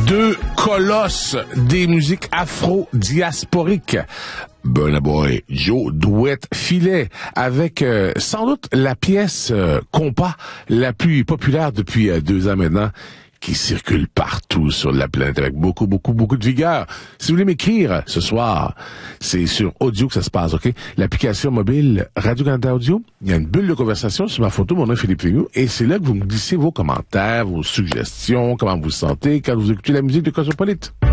Deux colosses des musiques afro-diasporiques. Burna Boy, Joe Douet-Filet, avec sans doute la pièce compas la plus populaire depuis 2 ans maintenant, qui circule partout sur la planète avec beaucoup de vigueur. Si vous voulez m'écrire ce soir, c'est sur audio que ça se passe, OK? L'application mobile Radio-Canada Audio, il y a une bulle de conversation sur ma photo, mon nom est Philippe Fignou, et c'est là que vous me glissez vos commentaires, vos suggestions, comment vous vous sentez quand vous écoutez la musique de Cosmopolite.